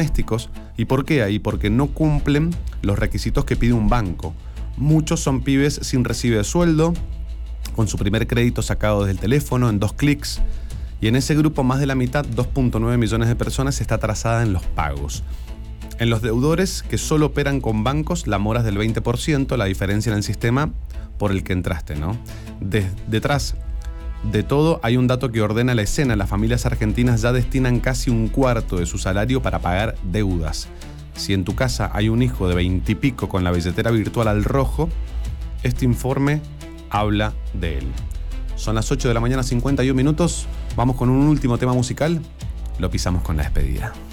domésticos. ¿Y por qué ahí? Porque no cumplen los requisitos que pide un banco. Muchos son pibes sin recibo de sueldo, con su primer crédito sacado desde el teléfono en 2 clics. Y en ese grupo más de la mitad, 2.9 millones de personas, está atrasada en los pagos. En los deudores que solo operan con bancos, la mora es del 20%, la diferencia en el sistema por el que entraste, ¿no? Detrás de todo hay un dato que ordena la escena. Las familias argentinas ya destinan casi un cuarto de su salario para pagar deudas. Si en tu casa hay un hijo de 20 y pico con la billetera virtual al rojo, este informe habla de él. Son las 8 de la mañana, 51 minutos. Vamos con un último tema musical. Lo pisamos con la despedida.